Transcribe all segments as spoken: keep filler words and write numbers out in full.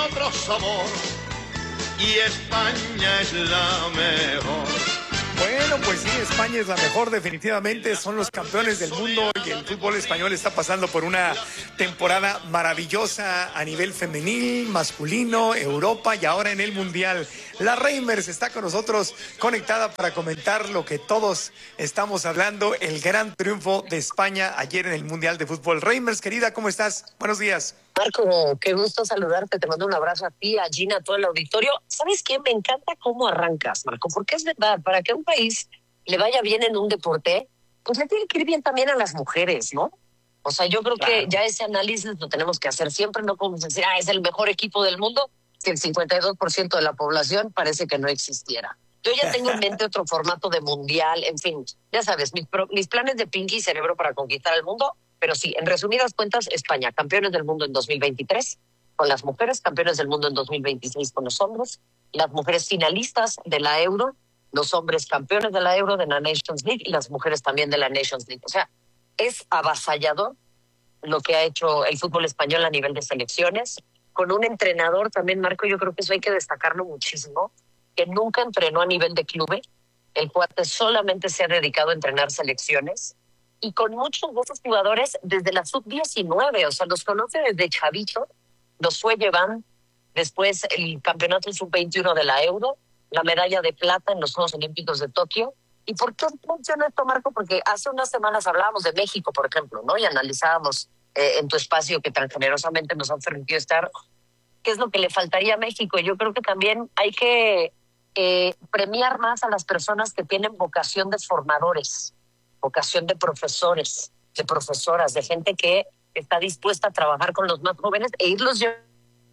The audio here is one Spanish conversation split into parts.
otro sabor y España es la mejor. Bueno, pues sí, España es la mejor definitivamente, son los campeones del mundo y el fútbol español está pasando por una temporada maravillosa a nivel femenil, masculino, Europa y ahora en el Mundial. La Reimers está con nosotros conectada para comentar lo que todos estamos hablando, el gran triunfo de España ayer en el Mundial de Fútbol. Reimers, querida, ¿cómo estás? Buenos días. Marco, qué gusto saludarte, te mando un abrazo a ti, a Gina, a todo el auditorio. ¿Sabes qué? Me encanta cómo arrancas, Marco, porque es verdad, para que un país le vaya bien en un deporte, pues le tiene que ir bien también a las mujeres, ¿no? O sea, yo creo claro. que ya ese análisis lo tenemos que hacer siempre, no podemos decir, ah, es el mejor equipo del mundo, si el cincuenta y dos por ciento de la población parece que no existiera. Yo ya tengo en mente otro formato de mundial, en fin, ya sabes, mis, pro, mis planes de Pinky Cerebro para conquistar el mundo. Pero sí, en resumidas cuentas, España, campeones del mundo en dos mil veintitrés con las mujeres, campeones del mundo en dos mil veintiséis con los hombres, las mujeres finalistas de la Euro, los hombres campeones de la Euro, de la Nations League y las mujeres también de la Nations League. O sea, es avasallador lo que ha hecho el fútbol español a nivel de selecciones, con un entrenador también, Marco, yo creo que eso hay que destacarlo muchísimo, que nunca entrenó a nivel de club, el cuate solamente se ha dedicado a entrenar selecciones, y con muchos de esos jugadores desde la sub diecinueve, o sea, los conoce desde chavito, los fue llevando, después el campeonato sub veintiuno de la Euro, la medalla de plata en los Juegos Olímpicos de Tokio. ¿Y por qué funciona esto, Marco? Porque hace unas semanas hablábamos de México, por ejemplo, ¿no? Y analizábamos eh, en tu espacio que tan generosamente nos han permitido estar, qué es lo que le faltaría a México. Y yo creo que también hay que eh, premiar más a las personas que tienen vocación de formadores, vocación de profesores, de profesoras, de gente que está dispuesta a trabajar con los más jóvenes e irlos llevando.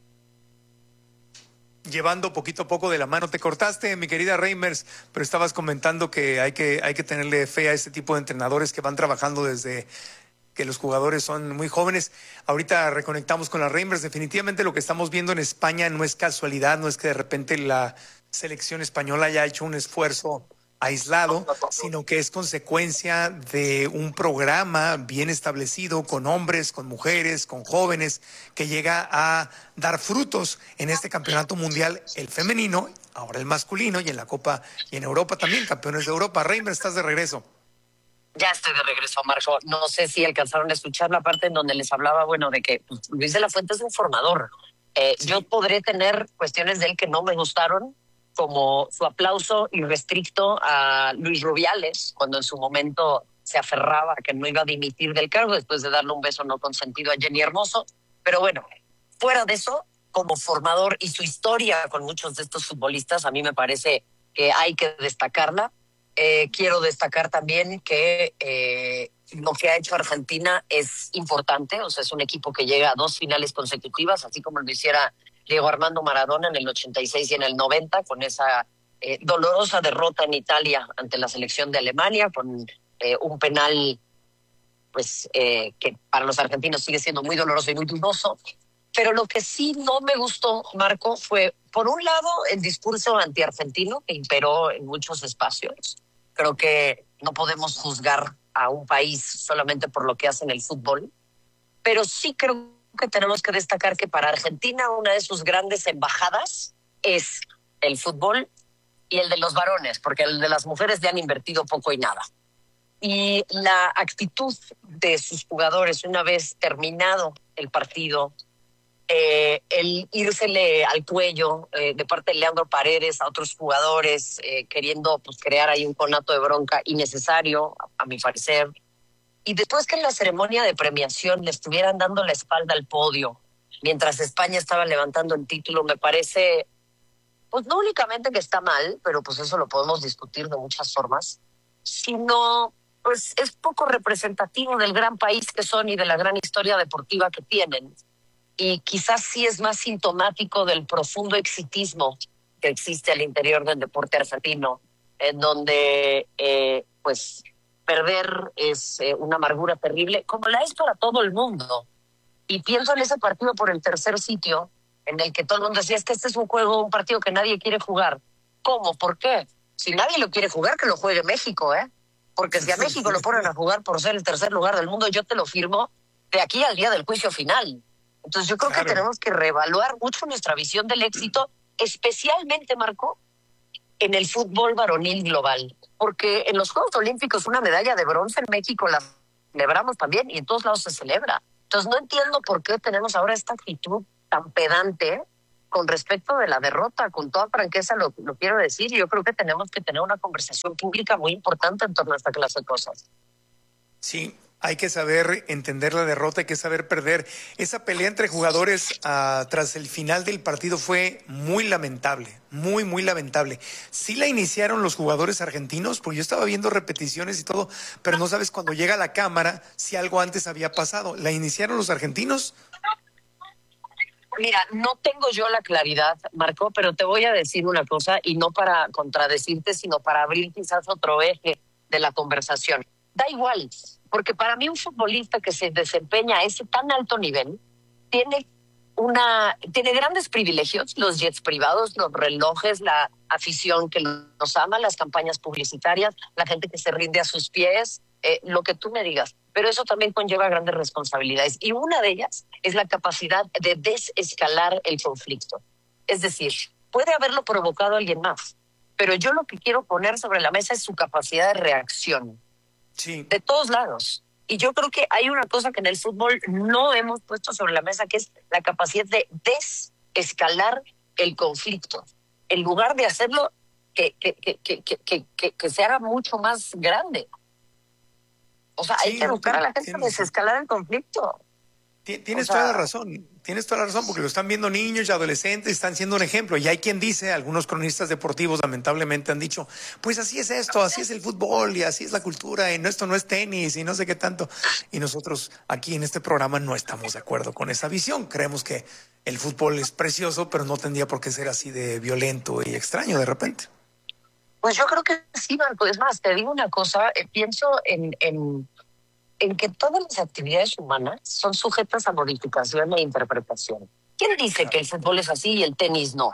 Llevando poquito a poco de la mano. Te cortaste, mi querida Reimers, pero estabas comentando que hay que, hay que tenerle fe a este tipo de entrenadores que van trabajando desde que los jugadores son muy jóvenes. Ahorita reconectamos con la Reimers. Definitivamente lo que estamos viendo en España no es casualidad, no es que de repente la selección española haya hecho un esfuerzo aislado, sino que es consecuencia de un programa bien establecido con hombres, con mujeres, con jóvenes, que llega a dar frutos en este campeonato mundial, el femenino, ahora el masculino, y en la Copa y en Europa también, campeones de Europa. Reimer, estás de regreso. Ya estoy de regreso, Marco. No sé si alcanzaron a escuchar la parte en donde les hablaba, bueno, de que pues, Luis de la Fuente es un formador. Eh, sí. Yo podré tener cuestiones de él que no me gustaron, como su aplauso irrestricto a Luis Rubiales, cuando en su momento se aferraba a que no iba a dimitir del cargo después de darle un beso no consentido a Jenny Hermoso. Pero bueno, fuera de eso, como formador y su historia con muchos de estos futbolistas, a mí me parece que hay que destacarla. Eh, quiero destacar también que eh, lo que ha hecho Argentina es importante, o sea, es un equipo que llega a dos finales consecutivas, así como lo hiciera Diego Armando Maradona en el ochenta y seis y en el noventa, con esa eh, dolorosa derrota en Italia ante la selección de Alemania, con eh, un penal pues eh, que para los argentinos sigue siendo muy doloroso y muy dudoso. Pero lo que sí no me gustó, Marco, fue, por un lado, el discurso antiargentino que imperó en muchos espacios. Creo que no podemos juzgar a un país solamente por lo que hace en el fútbol, pero sí creo que tenemos que destacar que para Argentina una de sus grandes embajadas es el fútbol y el de los varones, porque el de las mujeres ya han invertido poco y nada. Y la actitud de sus jugadores una vez terminado el partido, eh, el írsele al cuello eh, de parte de Leandro Paredes a otros jugadores, eh, queriendo pues, crear ahí un conato de bronca innecesario, a, a mi parecer. Y después que en la ceremonia de premiación le estuvieran dando la espalda al podio, mientras España estaba levantando el título, me parece, pues no únicamente que está mal, pero pues eso lo podemos discutir de muchas formas, sino pues es poco representativo del gran país que son y de la gran historia deportiva que tienen. Y quizás sí es más sintomático del profundo exitismo que existe al interior del deporte argentino, en donde eh, pues perder es eh, una amargura terrible, como la es para todo el mundo. Y pienso en ese partido por el tercer sitio, en el que todo el mundo decía, es que este es un juego, un partido que nadie quiere jugar. ¿Cómo? ¿Por qué? Si nadie lo quiere jugar, que lo juegue México, ¿eh? Porque si a México lo ponen a jugar por ser el tercer lugar del mundo, yo te lo firmo de aquí al día del juicio final. Entonces yo creo Claro. que tenemos que reevaluar mucho nuestra visión del éxito, especialmente, Marco, en el fútbol varonil global. Porque en los Juegos Olímpicos una medalla de bronce en México la celebramos también y en todos lados se celebra. Entonces no entiendo por qué tenemos ahora esta actitud tan pedante con respecto de la derrota. Con toda franqueza lo, lo quiero decir. Yo creo que tenemos que tener una conversación pública muy importante en torno a esta clase de cosas. Sí, hay que saber entender la derrota, hay que saber perder. Esa pelea entre jugadores uh, tras el final del partido fue muy lamentable, muy, muy lamentable. Sí la iniciaron los jugadores argentinos, porque yo estaba viendo repeticiones y todo, pero no sabes cuando llega a la cámara si algo antes había pasado. ¿La iniciaron los argentinos? Mira, no tengo yo la claridad, Marco, pero te voy a decir una cosa, y no para contradecirte, sino para abrir quizás otro eje de la conversación. Da igual, porque para mí un futbolista que se desempeña a ese tan alto nivel tiene una tiene grandes privilegios, los jets privados, los relojes, la afición que los ama, las campañas publicitarias, la gente que se rinde a sus pies, eh, lo que tú me digas. Pero eso también conlleva grandes responsabilidades, y una de ellas es la capacidad de desescalar el conflicto. Es decir, puede haberlo provocado alguien más, pero yo lo que quiero poner sobre la mesa es su capacidad de reacción. Sí. De todos lados. Y yo creo que hay una cosa que en el fútbol no hemos puesto sobre la mesa, que es la capacidad de desescalar el conflicto. En lugar de hacerlo que, que, que, que, que, que, que se haga mucho más grande. O sea, sí, hay que educar a la gente a desescalar el conflicto. Tienes o sea, toda la razón, tienes toda la razón, porque lo están viendo niños y adolescentes, están siendo un ejemplo. Y hay quien dice, algunos cronistas deportivos lamentablemente han dicho, pues así es esto, así es el fútbol y así es la cultura, y no, esto no es tenis y no sé qué tanto. Y nosotros aquí en este programa no estamos de acuerdo con esa visión. Creemos que el fútbol es precioso, pero no tendría por qué ser así de violento y extraño de repente. Pues yo creo que sí, Marco. Es más, te digo una cosa, eh, pienso en... en... en que todas las actividades humanas son sujetas a modificación e interpretación. ¿Quién dice claro. que el fútbol es así y el tenis no?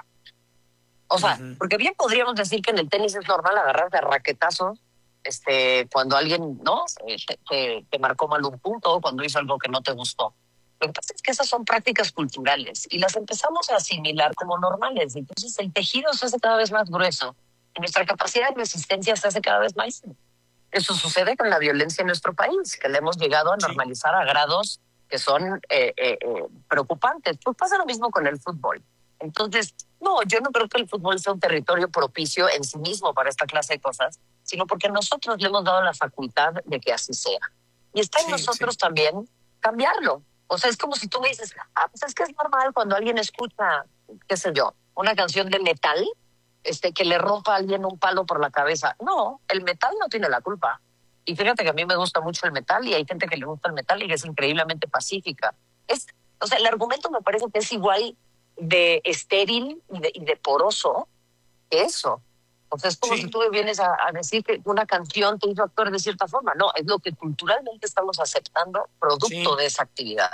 O sea, uh-huh. porque bien podríamos decir que en el tenis es normal agarrarte a raquetazos este, cuando alguien no te, te, te marcó mal un punto o cuando hizo algo que no te gustó. Lo que pasa es que esas son prácticas culturales y las empezamos a asimilar como normales. Entonces el tejido se hace cada vez más grueso y nuestra capacidad de resistencia se hace cada vez más. Eso sucede con la violencia en nuestro país, que le hemos llegado a normalizar sí. a grados que son eh, eh, eh, preocupantes. Pues pasa lo mismo con el fútbol. Entonces, no, yo no creo que el fútbol sea un territorio propicio en sí mismo para esta clase de cosas, sino porque nosotros le hemos dado la facultad de que así sea. Y está en sí, nosotros sí. también cambiarlo. O sea, es como si tú me dices, ah, pues es que es normal cuando alguien escucha, qué sé yo, una canción de metal, Este, que le rompa a alguien un palo por la cabeza. No, el metal no tiene la culpa. Y fíjate que a mí me gusta mucho el metal y hay gente que le gusta el metal y que es increíblemente pacífica. Es, o sea, el argumento me parece que es igual de estéril y de, y de poroso que eso. O sea, es como sí. si tú me vienes a, a decir que una canción te hizo actuar de cierta forma. No, es lo que culturalmente estamos aceptando producto sí. de esa actividad.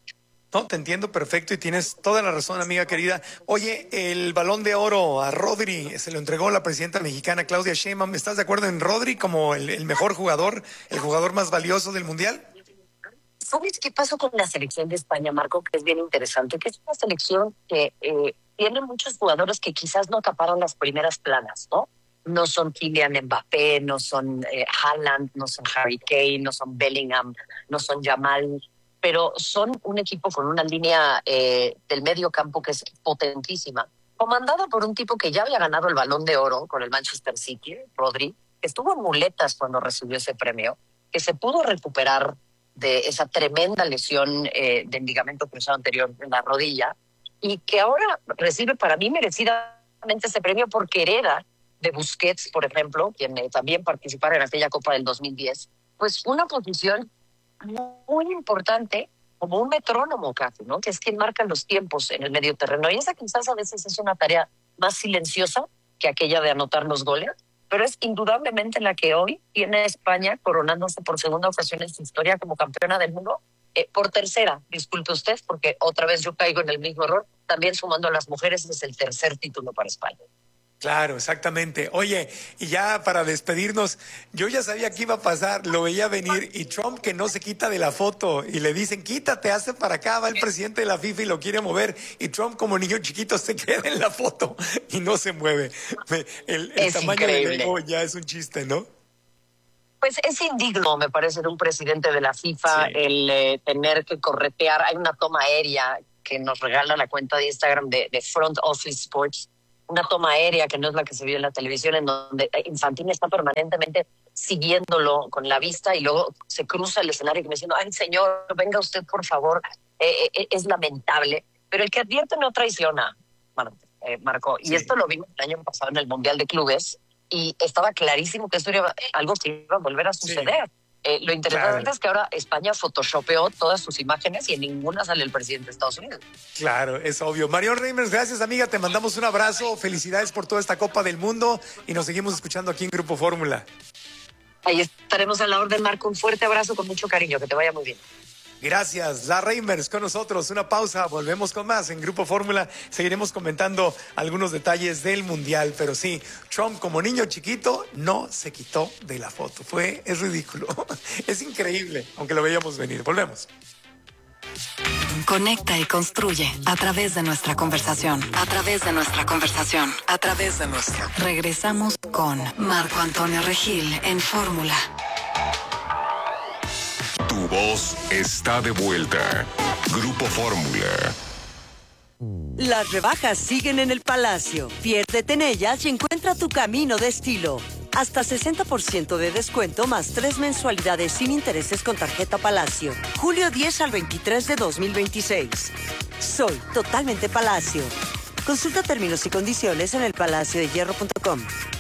No, te entiendo perfecto y tienes toda la razón, amiga querida. Oye, el Balón de Oro a Rodri se lo entregó la presidenta mexicana Claudia Sheinbaum. ¿Estás de acuerdo en Rodri como el, el mejor jugador, el jugador más valioso del Mundial? ¿Sabes qué pasó con la selección de España, Marco? Que es bien interesante, que es una selección que eh, tiene muchos jugadores que quizás no taparon las primeras planas, ¿no? No son Kylian Mbappé, no son eh, Haaland, no son Harry Kane, no son Bellingham, no son Yamal, pero son un equipo con una línea eh, del medio campo que es potentísima, comandada por un tipo que ya había ganado el Balón de Oro con el Manchester City, Rodri, que estuvo en muletas cuando recibió ese premio, que se pudo recuperar de esa tremenda lesión eh, del ligamento cruzado anterior en la rodilla, y que ahora recibe para mí merecidamente ese premio porque hereda de Busquets, por ejemplo, quien eh, también participara en aquella Copa del dos mil diez, pues una posición muy importante, como un metrónomo casi, ¿no? Que es quien marca los tiempos en el medio terreno. Y esa quizás a veces es una tarea más silenciosa que aquella de anotar los goles, pero es indudablemente la que hoy tiene España coronándose por segunda ocasión en su historia como campeona del mundo. Eh, por tercera, disculpe usted, porque otra vez yo caigo en el mismo error, también sumando a las mujeres es el tercer título para España. Claro, exactamente. Oye, y ya para despedirnos, yo ya sabía que iba a pasar, lo veía venir, y Trump que no se quita de la foto, y le dicen, quítate, hazte para acá, va el presidente de la FIFA y lo quiere mover, y Trump como niño chiquito se queda en la foto y no se mueve. El, el tamaño increíble. del ego ya es un chiste, ¿no? Pues es indigno, me parece, de un presidente de la FIFA, sí, el eh, tener que corretear. Hay una toma aérea que nos regala la cuenta de Instagram de, de Front Office Sports, una toma aérea que no es la que se vio en la televisión, en donde Infantino está permanentemente siguiéndolo con la vista y luego se cruza el escenario y me diciendo, ay, señor, venga usted, por favor. Eh, eh, es lamentable. Pero el que advierte no traiciona, bueno, eh, Marco. Y sí, esto lo vimos el año pasado en el Mundial de Clubes y estaba clarísimo que esto era algo que iba a volver a suceder. Sí. Eh, lo interesante claro. es que ahora España photoshopeó todas sus imágenes y en ninguna sale el presidente de Estados Unidos. Claro, es obvio. Marion Reimers, gracias, amiga. Te mandamos un abrazo. Felicidades por toda esta Copa del Mundo y nos seguimos escuchando aquí en Grupo Fórmula. Ahí estaremos a la orden, Marco. Un fuerte abrazo con mucho cariño. Que te vaya muy bien. Gracias, la Reimers con nosotros. Una pausa, volvemos con más en Grupo Fórmula. Seguiremos comentando algunos detalles del Mundial, pero sí, Trump como niño chiquito no se quitó de la foto. Fue, es ridículo, es increíble, aunque lo veíamos venir. Volvemos. Conecta y construye a través de nuestra conversación, a través de nuestra conversación, a través de nuestra. Regresamos con Marco Antonio Regil en Fórmula. Tu voz está de vuelta. Grupo Fórmula. Las rebajas siguen en el Palacio. Piérdete en ellas y encuentra tu camino de estilo. Hasta sesenta por ciento de descuento más tres mensualidades sin intereses con tarjeta Palacio. Julio diez al veintitrés de dos mil veintiséis. Soy totalmente Palacio. Consulta términos y condiciones en el palacio de hierro punto com.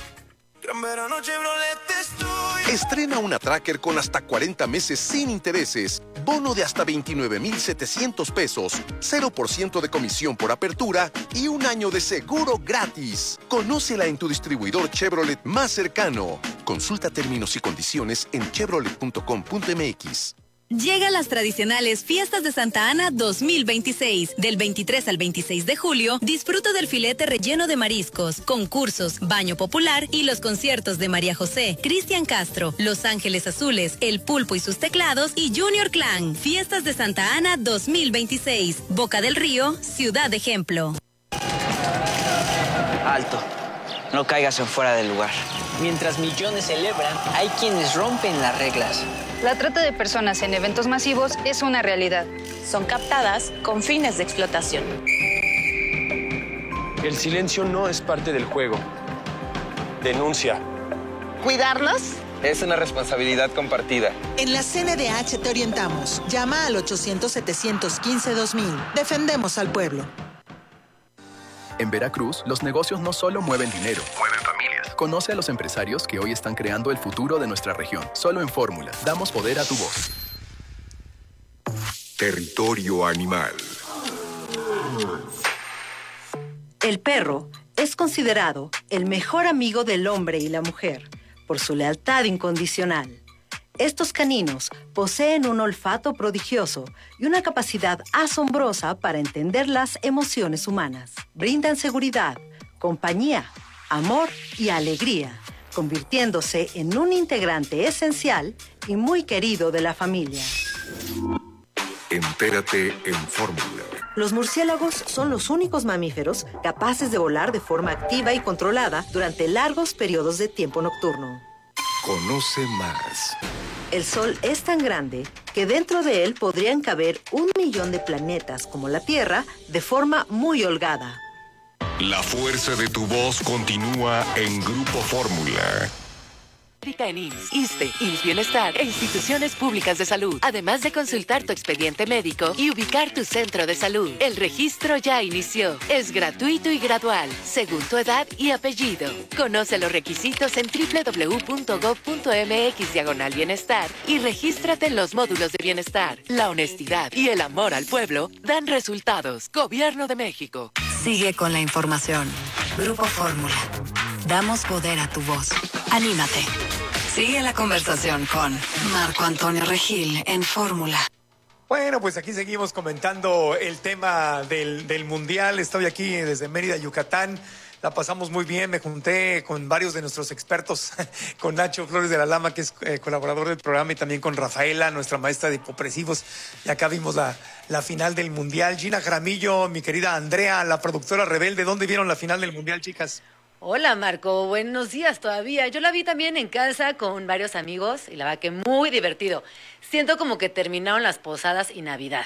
Estrena una Tracker con hasta cuarenta meses sin intereses, bono de hasta veintinueve mil setecientos pesos, cero por ciento de comisión por apertura y un año de seguro gratis. Conócela en tu distribuidor Chevrolet más cercano. Consulta términos y condiciones en chevrolet punto com punto m x. Llegan las tradicionales Fiestas de Santa Ana dos mil veintiséis. Del veintitrés al veintiséis de julio, disfruta del filete relleno de mariscos, concursos, baño popular y los conciertos de María José, Cristian Castro, Los Ángeles Azules, El Pulpo y sus teclados y Junior Clan. Fiestas de Santa Ana dos mil veintiséis. Boca del Río, Ciudad Ejemplo. Alto. No caigas en fuera del lugar. Mientras millones celebran, hay quienes rompen las reglas. La trata de personas en eventos masivos es una realidad. Son captadas con fines de explotación. El silencio no es parte del juego. Denuncia. ¿Cuidarnos? Es una responsabilidad compartida. En la C N D H te orientamos. Llama al ochocientos, setecientos quince, dos mil. Defendemos al pueblo. En Veracruz, los negocios no solo mueven dinero, mueven familias. Conoce a los empresarios que hoy están creando el futuro de nuestra región. Solo en Fórmula. Damos poder a tu voz. Territorio Animal. El perro es considerado el mejor amigo del hombre y la mujer por su lealtad incondicional. Estos caninos poseen un olfato prodigioso y una capacidad asombrosa para entender las emociones humanas. Brindan seguridad, compañía, amor y alegría, convirtiéndose en un integrante esencial y muy querido de la familia. Entérate en Fórmula. Los murciélagos son los únicos mamíferos capaces de volar de forma activa y controlada durante largos periodos de tiempo nocturno. Conoce más. El Sol es tan grande que dentro de él podrían caber un millón de planetas como la Tierra de forma muy holgada. La fuerza de tu voz continúa en Grupo Fórmula. En I M S S, ISSSTE, I M S S Bienestar e instituciones públicas de salud. Además de consultar tu expediente médico y ubicar tu centro de salud. El registro ya inició. Es gratuito y gradual, según tu edad y apellido. Conoce los requisitos en doble u doble u doble u punto gob punto m x diagonal bienestar y regístrate en los módulos de bienestar. La honestidad y el amor al pueblo dan resultados. Gobierno de México. Sigue con la información. Grupo Fórmula. Damos poder a tu voz. Anímate. Sigue la conversación con Marco Antonio Regil en Fórmula. Bueno, pues aquí seguimos comentando el tema del, del Mundial. Estoy aquí desde Mérida, Yucatán. la pasamos muy bien, me junté con varios de nuestros expertos, con Nacho Flores de la Lama, que es eh, colaborador del programa, y también con Rafaela, nuestra maestra de hipopresivos, y acá vimos la, la final del Mundial. Gina Jaramillo, mi querida Andrea, la productora rebelde, ¿dónde vieron la final del Mundial, chicas? Hola Marco, buenos días todavía. Yo la vi también en casa con varios amigos y la verdad que muy divertido. Siento como que terminaron las posadas y Navidad.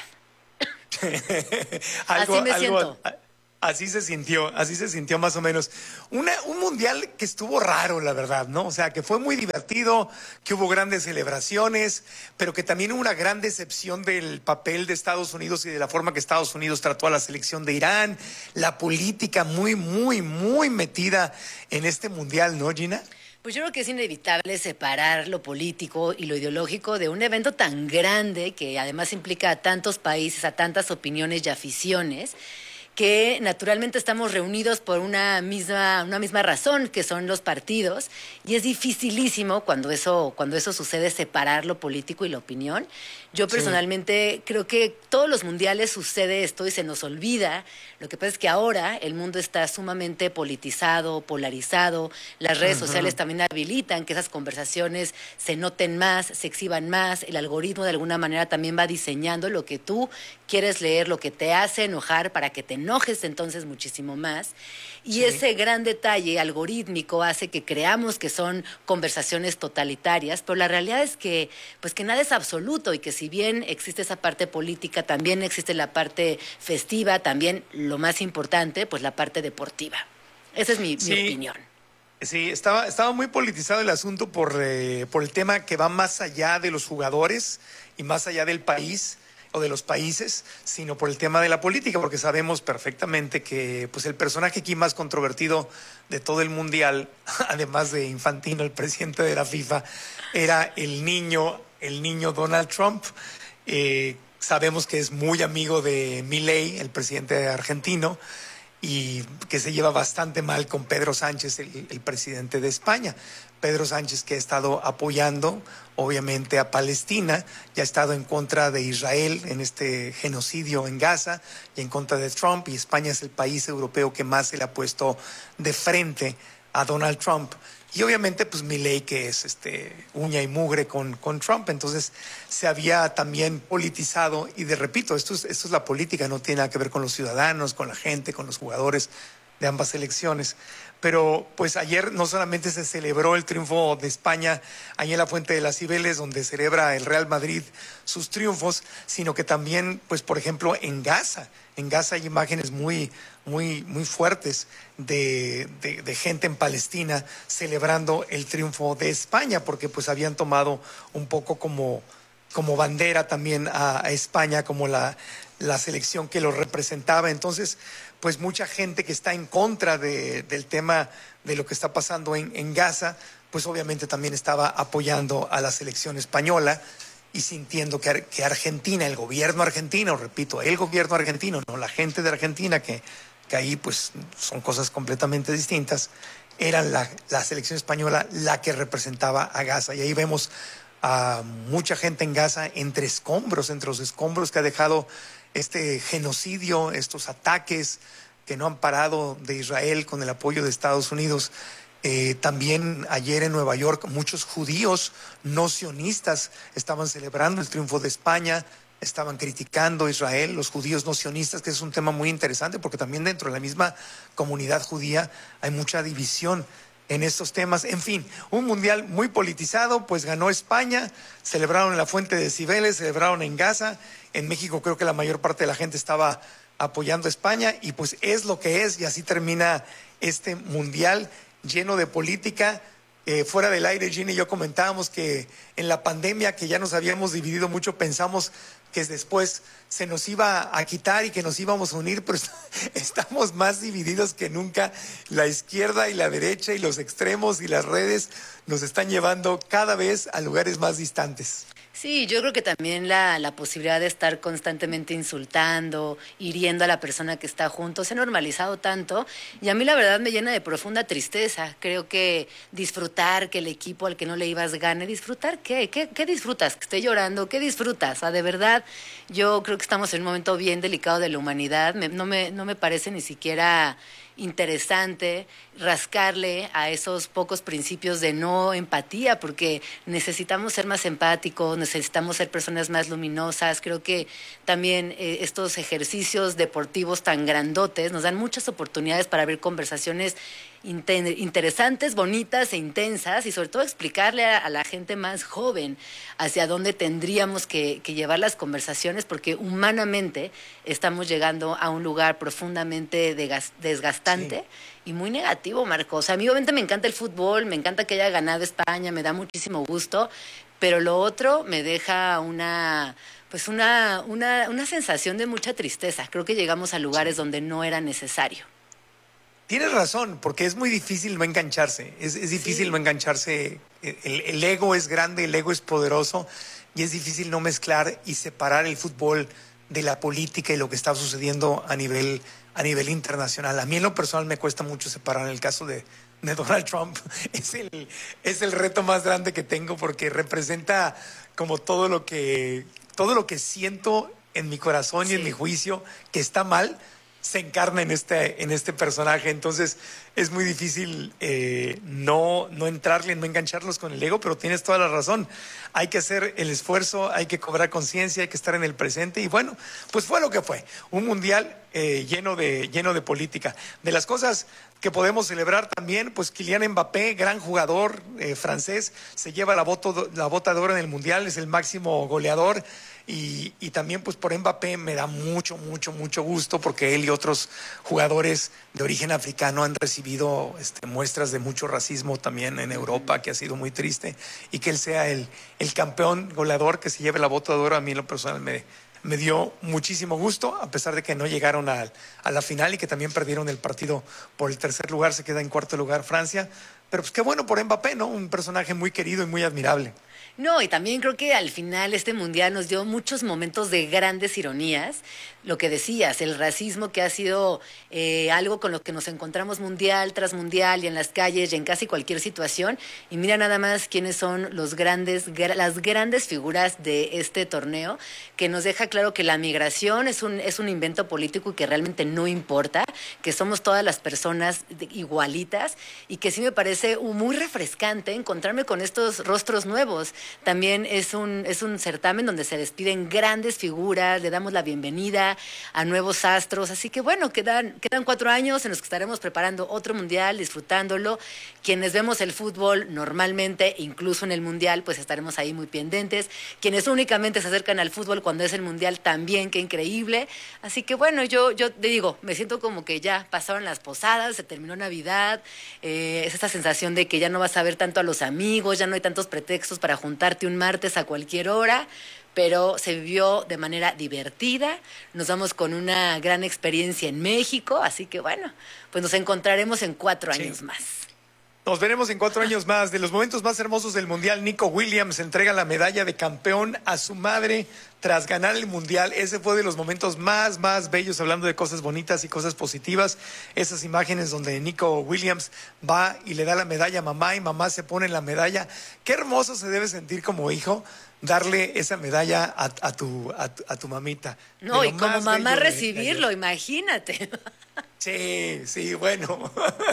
algo, Así me algo, siento. a- Así se sintió, así se sintió más o menos. Una, un mundial que estuvo raro, la verdad, ¿no? O sea, que fue muy divertido, que hubo grandes celebraciones, pero que también hubo una gran decepción del papel de Estados Unidos y de la forma que Estados Unidos trató a la selección de Irán, la política muy, muy, muy metida en este mundial, ¿no, Gina? Pues yo creo que es inevitable separar lo político y lo ideológico de un evento tan grande que además implica a tantos países, a tantas opiniones y aficiones, que naturalmente estamos reunidos por una misma, una misma razón, que son los partidos, y es dificilísimo cuando eso, cuando eso sucede separar lo político y la opinión. Yo personalmente creo que todos los mundiales sucede esto y se nos olvida. Lo que pasa es que ahora el mundo está sumamente politizado, polarizado. Las redes Ujú. sociales también habilitan que esas conversaciones se noten más, se exhiban más. El algoritmo de alguna manera también va diseñando lo que tú quieres leer, lo que te hace enojar para que te enojes entonces muchísimo más. Y Sí. ese gran detalle algorítmico hace que creamos que son conversaciones totalitarias, pero la realidad es que, pues que nada es absoluto y que si bien existe esa parte política, también existe la parte festiva, también lo más importante, pues la parte deportiva. Esa es mi, mi Sí. opinión. Sí, estaba, estaba muy politizado el asunto por, eh, por el tema que va más allá de los jugadores y más allá del país o de los países, sino por el tema de la política, porque sabemos perfectamente que pues el personaje aquí más controvertido de todo el mundial, además de Infantino, el presidente de la FIFA, era el niño, el niño Donald Trump. Eh, sabemos que es muy amigo de Milei, el presidente argentino, y que se lleva bastante mal con Pedro Sánchez, el, el presidente de España. Pedro Sánchez, que ha estado apoyando obviamente a Palestina, y ha estado en contra de Israel en este genocidio en Gaza y en contra de Trump, y España es el país europeo que más se le ha puesto de frente a Donald Trump. Y obviamente pues Milei, que es este uña y mugre con, con Trump, entonces se había también politizado, y de repito, esto es, esto es la política, no tiene nada que ver con los ciudadanos, con la gente, con los jugadores de ambas elecciones. Pero pues ayer no solamente se celebró el triunfo de España ahí en la Fuente de las Cibeles, donde celebra el Real Madrid sus triunfos, sino que también, pues por ejemplo, en Gaza, en Gaza hay imágenes muy, muy, muy fuertes de, de, de gente en Palestina celebrando el triunfo de España, porque pues habían tomado un poco como, como bandera también a, a España, como la, la selección que lo representaba. Entonces, pues mucha gente que está en contra de, del tema de lo que está pasando en, en Gaza, pues obviamente también estaba apoyando a la selección española y sintiendo que, Ar- que Argentina, el gobierno argentino, repito, el gobierno argentino, no la gente de Argentina, que, que ahí pues son cosas completamente distintas, era la, la selección española la que representaba a Gaza. Y ahí vemos a mucha gente en Gaza entre escombros, entre los escombros que ha dejado este genocidio, estos ataques que no han parado de Israel con el apoyo de Estados Unidos. Eh, también ayer en Nueva York muchos judíos no sionistas estaban celebrando el triunfo de España, estaban criticando a Israel, los judíos no sionistas, que es un tema muy interesante porque también dentro de la misma comunidad judía hay mucha división en estos temas. En fin, un mundial muy politizado, pues ganó España, celebraron en la Fuente de Cibeles, celebraron en Gaza. En México creo que la mayor parte de la gente estaba apoyando a España, y pues es lo que es, y así termina este mundial lleno de política. Eh, fuera del aire, Gina y yo comentábamos que en la pandemia, que ya nos habíamos dividido mucho, pensamos que después se nos iba a quitar y que nos íbamos a unir, pero estamos más divididos que nunca. La izquierda y la derecha y los extremos y las redes nos están llevando cada vez a lugares más distantes. Sí, yo creo que también la, la posibilidad de estar constantemente insultando, hiriendo a la persona que está junto, se ha normalizado tanto y a mí la verdad me llena de profunda tristeza. Creo que disfrutar que el equipo al que no le ibas gane, ¿disfrutar qué? ¿Qué, qué disfrutas? ¿Que esté llorando? ¿Qué disfrutas? O sea, de verdad, yo creo que estamos en un momento bien delicado de la humanidad. Me, no, me, no me parece ni siquiera interesante rascarle a esos pocos principios de no empatía, porque necesitamos ser más empáticos, necesitamos ser personas más luminosas. Creo que también eh, estos ejercicios deportivos tan grandotes nos dan muchas oportunidades para ver conversaciones interesantes, bonitas e intensas, y sobre todo explicarle a, a la gente más joven hacia dónde tendríamos que, que llevar las conversaciones, porque humanamente estamos llegando a un lugar profundamente degas, desgastante. Sí. Y muy negativo, Marco. O sea, a mí obviamente me encanta el fútbol, me encanta que haya ganado España, me da muchísimo gusto, pero lo otro me deja una... pues una, una, una sensación de mucha tristeza. Creo que llegamos a lugares sí. donde no era necesario. Tienes razón, porque es muy difícil no engancharse, es, es difícil sí. no engancharse, el, el ego es grande, el ego es poderoso y es difícil no mezclar y separar el fútbol de la política y lo que está sucediendo a nivel, a nivel internacional. A mí en lo personal me cuesta mucho separar. En el caso de, de Donald Trump es el, es el reto más grande que tengo, porque representa como todo lo que, todo lo que siento en mi corazón sí. y en mi juicio que está mal, se encarna en este, en este personaje. Entonces es muy difícil eh, no, no entrarle, no engancharlos con el ego, pero tienes toda la razón. Hay que hacer el esfuerzo, hay que cobrar conciencia, hay que estar en el presente. Y bueno, pues fue lo que fue. Un mundial eh, lleno de, lleno de política. De las cosas que podemos celebrar también, pues Kylian Mbappé, gran jugador eh, francés, se lleva la, voto, la bota de oro en el mundial, es el máximo goleador. Y, y también pues por Mbappé me da mucho, mucho, mucho gusto, porque él y otros jugadores de origen africano han recibido este, muestras de mucho racismo también en Europa, que ha sido muy triste, y que él sea el, el campeón goleador que se lleve la bota de oro, a mí en lo personal me, me dio muchísimo gusto, a pesar de que no llegaron a, a la final y que también perdieron el partido por el tercer lugar, se queda en cuarto lugar Francia, pero pues qué bueno por Mbappé, ¿no? Un personaje muy querido y muy admirable. No, y también creo que al final este mundial nos dio muchos momentos de grandes ironías. Lo que decías, el racismo, que ha sido eh, algo con lo que nos encontramos mundial tras mundial y en las calles y en casi cualquier situación. Y mira nada más quiénes son los grandes, gra- las grandes figuras de este torneo, que nos deja claro que la migración es un, es un invento político y que realmente no importa, que somos todas las personas de, igualitas, y que sí me parece muy refrescante encontrarme con estos rostros nuevos. También es un, es un certamen donde se despiden grandes figuras, le damos la bienvenida a nuevos astros, así que bueno, quedan, quedan cuatro años en los que estaremos preparando otro mundial, disfrutándolo. Quienes vemos el fútbol normalmente, incluso en el mundial, pues estaremos ahí muy pendientes. Quienes únicamente se acercan al fútbol cuando es el mundial, también, qué increíble. Así que bueno, yo, yo te digo, me siento como que ya pasaron las posadas, se terminó Navidad, eh, es esa sensación de que ya no vas a ver tanto a los amigos, ya no hay tantos pretextos para juntarte un martes a cualquier hora, pero se vivió de manera divertida, nos vamos con una gran experiencia en México, así que bueno, pues nos encontraremos en cuatro sí. años más. Nos veremos en cuatro años más. De los momentos más hermosos del Mundial, Nico Williams entrega la medalla de campeón a su madre tras ganar el Mundial. Ese fue de los momentos más, más bellos, hablando de cosas bonitas y cosas positivas. Esas imágenes donde Nico Williams va y le da la medalla a mamá y mamá se pone la medalla. Qué hermoso se debe sentir como hijo darle esa medalla a, a, tu, a, a tu mamita. No, y como mamá recibirlo, de, de imagínate. Sí, sí, bueno,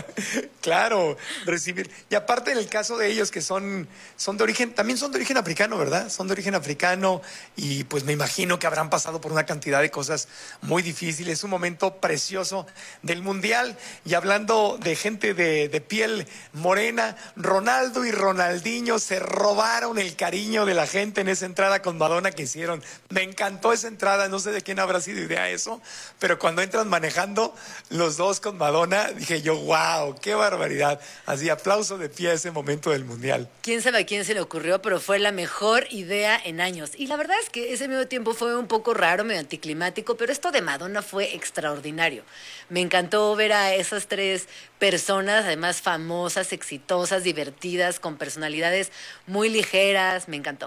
claro, recibir. Y aparte en el caso de ellos que son, son de origen, también son de origen africano, ¿verdad? Son de origen africano y pues me imagino que habrán pasado por una cantidad de cosas muy difíciles. Un momento precioso del Mundial. Y hablando de gente de, de piel morena, Ronaldo y Ronaldinho se robaron el cariño de la gente en esa entrada con Madonna que hicieron. Me encantó esa entrada, no sé de quién habrá sido idea eso, pero cuando entran manejando los dos con Madonna, dije yo, wow, qué barbaridad. Así, aplauso de pie a ese momento del Mundial. Quién sabe a quién se le ocurrió, pero fue la mejor idea en años. Y la verdad es que ese mismo tiempo fue un poco raro, medio anticlimático, pero esto de Madonna fue extraordinario. Me encantó ver a esas tres personas, además famosas, exitosas, divertidas, con personalidades muy ligeras. Me encantó.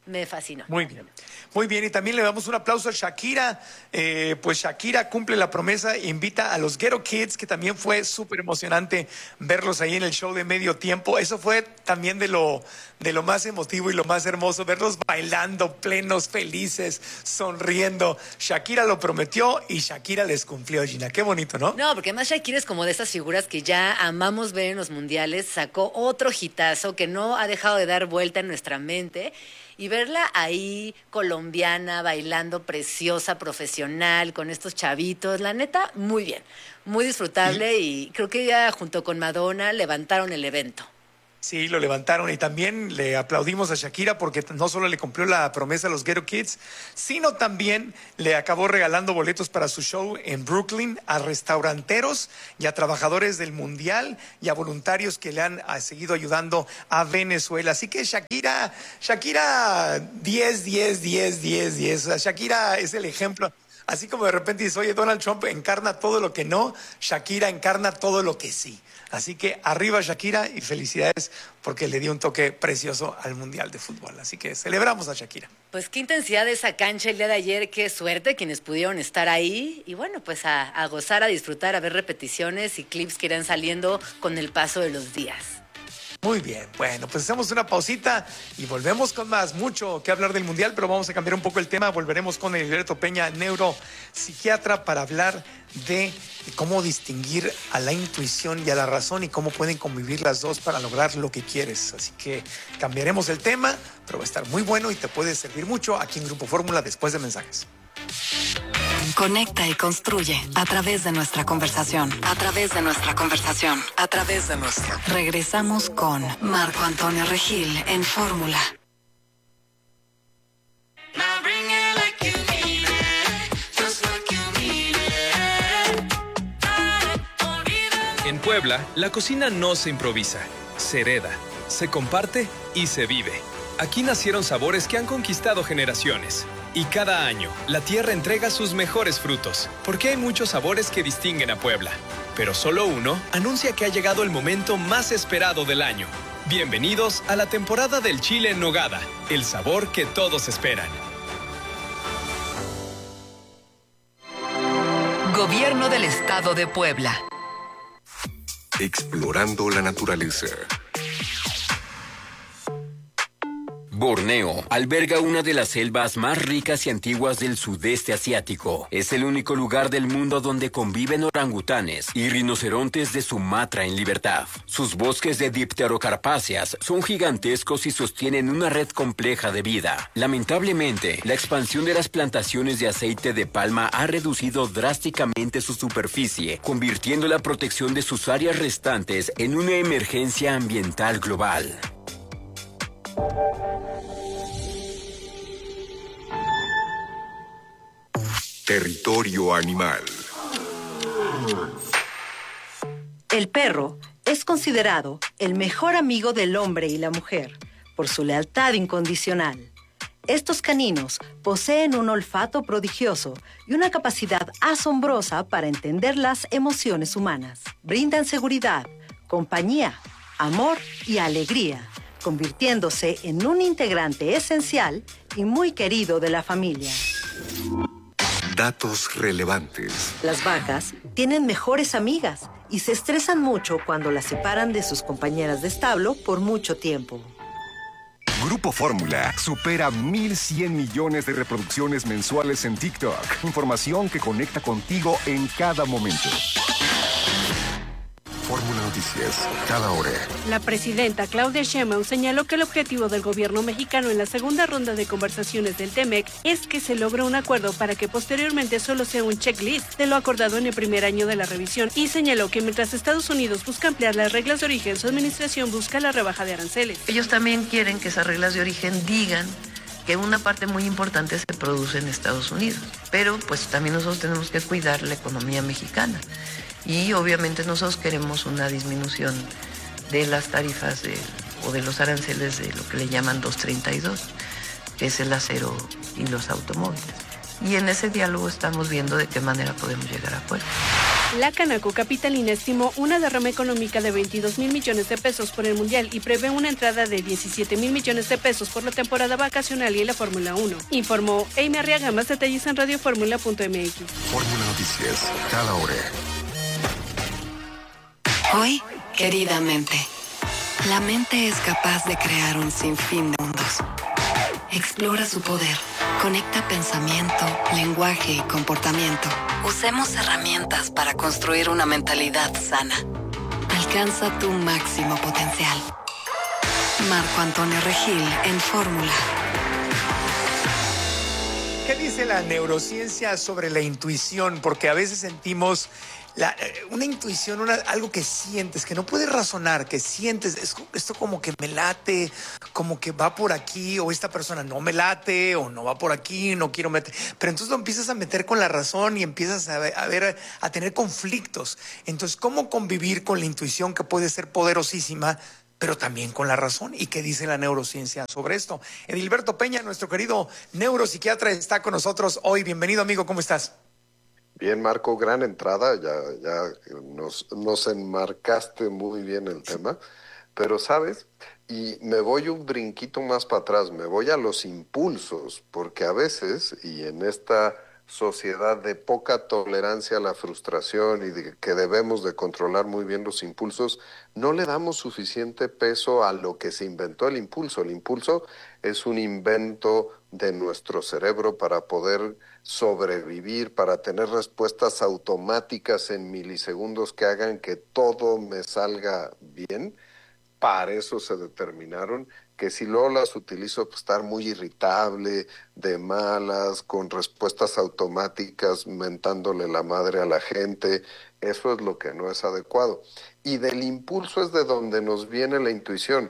me fascinó. Muy bien, muy bien. Y también le damos un aplauso a Shakira. Eh, pues Shakira cumple la promesa e invita a los Ghetto Kids, que también fue súper emocionante verlos ahí en el show de medio tiempo. Eso fue también de lo, de lo más emotivo y lo más hermoso, verlos bailando, plenos, felices, sonriendo. Shakira lo prometió y Shakira les cumplió, Gina. Qué bonito, ¿no? No, porque además Shakira es como de esas figuras que ya amamos ver en los mundiales. Sacó otro hitazo que no ha dejado de dar vuelta en nuestra mente. Y verla ahí, colombiana, bailando, preciosa, profesional, con estos chavitos, la neta, muy bien, muy disfrutable y creo que ella junto con Madonna levantaron el evento. Sí, lo levantaron y también le aplaudimos a Shakira porque no solo le cumplió la promesa a los Ghetto Kids, sino también le acabó regalando boletos para su show en Brooklyn a restauranteros y a trabajadores del Mundial y a voluntarios que le han ha seguido ayudando a Venezuela. Así que Shakira, Shakira diez, diez, diez, diez, diez. O sea, Shakira es el ejemplo. Así como de repente dice, oye, Donald Trump encarna todo lo que no, Shakira encarna todo lo que sí. Así que arriba Shakira y felicidades porque le dio un toque precioso al Mundial de Fútbol. Así que celebramos a Shakira. Pues qué intensidad de esa cancha el día de ayer, qué suerte quienes pudieron estar ahí. Y bueno, pues a, a gozar, a disfrutar, a ver repeticiones y clips que irán saliendo con el paso de los días. Muy bien, bueno, pues hacemos una pausita y volvemos con más, mucho que hablar del Mundial, pero vamos a cambiar un poco el tema. Volveremos con Heriberto Peña, neuropsiquiatra, para hablar de cómo distinguir a la intuición y a la razón y cómo pueden convivir las dos para lograr lo que quieres. Así que cambiaremos el tema, pero va a estar muy bueno y te puede servir mucho aquí en Grupo Fórmula después de mensajes. Conecta y construye a través de nuestra conversación. A través de nuestra conversación. A través de nuestra. Regresamos con Marco Antonio Regil en Fórmula. En Puebla, la cocina no se improvisa, se hereda, se comparte y se vive. Aquí nacieron sabores que han conquistado generaciones. Y cada año, la tierra entrega sus mejores frutos, porque hay muchos sabores que distinguen a Puebla. Pero solo uno anuncia que ha llegado el momento más esperado del año. Bienvenidos a la temporada del chile en nogada, el sabor que todos esperan. Gobierno del Estado de Puebla. Explorando la naturaleza. Borneo alberga una de las selvas más ricas y antiguas del sudeste asiático. Es el único lugar del mundo donde conviven orangutanes y rinocerontes de Sumatra en libertad. Sus bosques de dipterocarpáceas son gigantescos y sostienen una red compleja de vida. Lamentablemente, la expansión de las plantaciones de aceite de palma ha reducido drásticamente su superficie, convirtiendo la protección de sus áreas restantes en una emergencia ambiental global. Territorio animal. El perro es considerado el mejor amigo del hombre y la mujer por su lealtad incondicional. Estos caninos poseen un olfato prodigioso y una capacidad asombrosa para entender las emociones humanas. Brindan seguridad, compañía, amor y alegría, convirtiéndose en un integrante esencial y muy querido de la familia. Datos relevantes. Las vacas tienen mejores amigas y se estresan mucho cuando las separan de sus compañeras de establo por mucho tiempo. Grupo Fórmula supera mil cien millones de reproducciones mensuales en TikTok. Información que conecta contigo en cada momento. Fórmula Noticias, cada hora. La presidenta Claudia Sheinbaum señaló que el objetivo del gobierno mexicano en la segunda ronda de conversaciones del T M E C es que se logre un acuerdo para que posteriormente solo sea un checklist de lo acordado en el primer año de la revisión, y señaló que mientras Estados Unidos busca ampliar las reglas de origen, su administración busca la rebaja de aranceles. Ellos también quieren que esas reglas de origen digan que una parte muy importante se produce en Estados Unidos, pero pues también nosotros tenemos que cuidar la economía mexicana. Y obviamente nosotros queremos una disminución de las tarifas de, o de los aranceles de lo que le llaman doscientos treinta y dos, que es el acero y los automóviles. Y en ese diálogo estamos viendo de qué manera podemos llegar a acuerdos. La Canaco Capitalina estimó una derrama económica de veintidós mil millones de pesos por el Mundial y prevé una entrada de diecisiete mil millones de pesos por la temporada vacacional y la Fórmula uno. Informó Amy Arriaga. Más detalles en radioformula punto m x. Fórmula Noticias, cada hora. Hoy, querida mente, la mente es capaz de crear un sinfín de mundos. Explora su poder. Conecta pensamiento, lenguaje y comportamiento. Usemos herramientas para construir una mentalidad sana. Alcanza tu máximo potencial. Marco Antonio Regil en Fórmula. ¿Qué dice la neurociencia sobre la intuición? Porque a veces sentimos la, una intuición, una, algo que sientes, que no puedes razonar, que sientes, es, esto como que me late, como que va por aquí, o esta persona no me late, o no va por aquí, no quiero meter. Pero entonces lo empiezas a meter con la razón y empiezas a ver, a, ver, a tener conflictos. Entonces, ¿cómo convivir con la intuición que puede ser poderosísima, pero también con la razón? ¿Y qué dice la neurociencia sobre esto? Edilberto Peña, nuestro querido neuropsiquiatra, está con nosotros hoy. Bienvenido, amigo, ¿cómo estás? Bien, Marco, gran entrada, ya, ya nos, nos enmarcaste muy bien el tema, pero sabes, y me voy un brinquito más para atrás, me voy a los impulsos, porque a veces, y en esta sociedad de poca tolerancia a la frustración y de que debemos de controlar muy bien los impulsos, no le damos suficiente peso a lo que se inventó el impulso. El impulso es un invento de nuestro cerebro para poder sobrevivir, para tener respuestas automáticas en milisegundos que hagan que todo me salga bien. Para eso se determinaron, que si luego las utilizo pues estar muy irritable, de malas, con respuestas automáticas, mentándole la madre a la gente, eso es lo que no es adecuado. Y del impulso es de donde nos viene la intuición,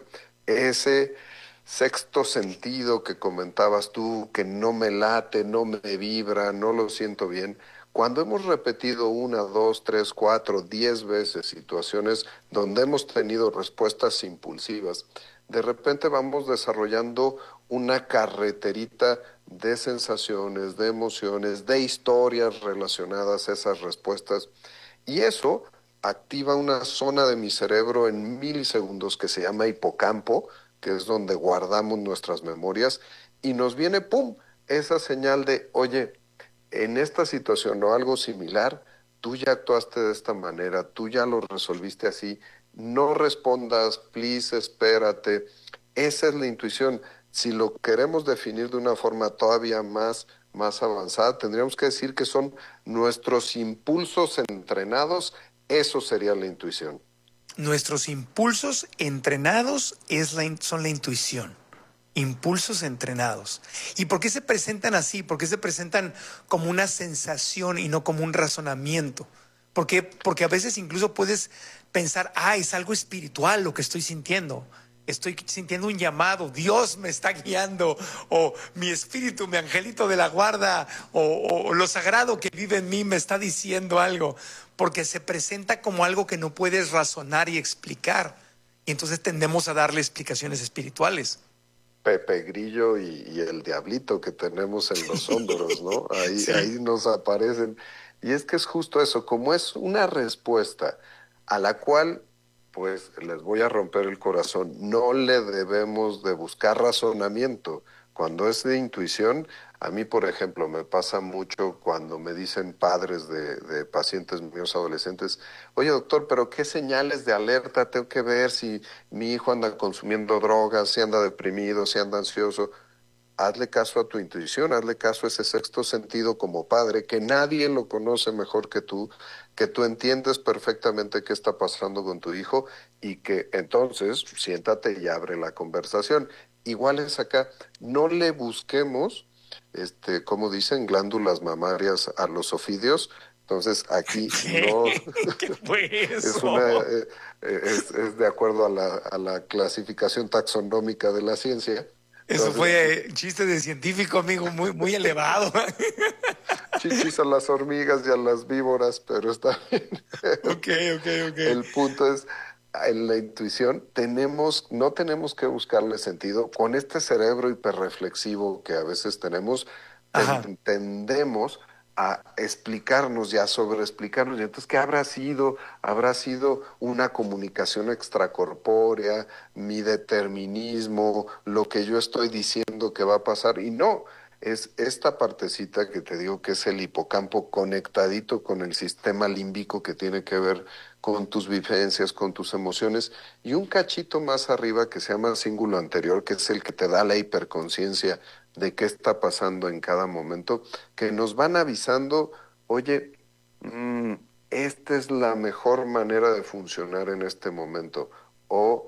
ese sexto sentido que comentabas tú, que no me late, no me vibra, no lo siento bien. Cuando hemos repetido una, dos, tres, cuatro, diez veces situaciones donde hemos tenido respuestas impulsivas, de repente vamos desarrollando una carreterita de sensaciones, de emociones, de historias relacionadas a esas respuestas. Y eso activa una zona de mi cerebro en milisegundos que se llama hipocampo, que es donde guardamos nuestras memorias, y nos viene, ¡pum!, esa señal de, oye, en esta situación o algo similar, tú ya actuaste de esta manera, tú ya lo resolviste así, no respondas, please, espérate. Esa es la intuición. Si lo queremos definir de una forma todavía más, más avanzada, tendríamos que decir que son nuestros impulsos entrenados, eso sería la intuición. Nuestros impulsos entrenados es la, son la intuición. Impulsos entrenados. ¿Y por qué se presentan así? ¿Por qué se presentan como una sensación y no como un razonamiento? ¿Por qué? Porque a veces incluso puedes pensar, ah, es algo espiritual lo que estoy sintiendo. Estoy sintiendo un llamado, Dios me está guiando, o mi espíritu, mi angelito de la guarda, o, o lo sagrado que vive en mí me está diciendo algo. Porque se presenta como algo que no puedes razonar y explicar. Y entonces tendemos a darle explicaciones espirituales. Pepe Grillo y, y el diablito que tenemos en los hombros, ¿no? Ahí, sí. ahí nos aparecen. Y es que es justo eso, como es una respuesta a la cual, pues, les voy a romper el corazón, no le debemos de buscar razonamiento. Cuando es de intuición, a mí, por ejemplo, me pasa mucho cuando me dicen padres de, de pacientes míos adolescentes, oye, doctor, pero ¿qué señales de alerta tengo que ver si mi hijo anda consumiendo drogas, si anda deprimido, si anda ansioso? Hazle caso a tu intuición, hazle caso a ese sexto sentido como padre, que nadie lo conoce mejor que tú, que tú entiendes perfectamente qué está pasando con tu hijo y que entonces siéntate y abre la conversación. Igual es acá, no le busquemos, este, como dicen, glándulas mamarias a los ofidios. Entonces aquí ¿Qué? no ¿Qué fue eso? es, una, eh, es, es de acuerdo a la, a la clasificación taxonómica de la ciencia. Eso Entonces, fue chiste de científico, amigo, muy, muy elevado. Chichis a las hormigas y a las víboras, pero está bien. Ok, ok, ok. El punto es, en la intuición tenemos, no tenemos que buscarle sentido. Con este cerebro hiperreflexivo que a veces tenemos, Ajá. entendemos a explicarnos y a sobreexplicarnos. Y entonces, ¿qué habrá sido? ¿Habrá sido una comunicación extracorpórea, mi determinismo, lo que yo estoy diciendo que va a pasar? Y no, es esta partecita que te digo que es el hipocampo conectadito con el sistema límbico que tiene que ver con tus vivencias, con tus emociones, y un cachito más arriba que se llama cíngulo anterior, que es el que te da la hiperconciencia de qué está pasando en cada momento, que nos van avisando, oye, mmm, esta es la mejor manera de funcionar en este momento, o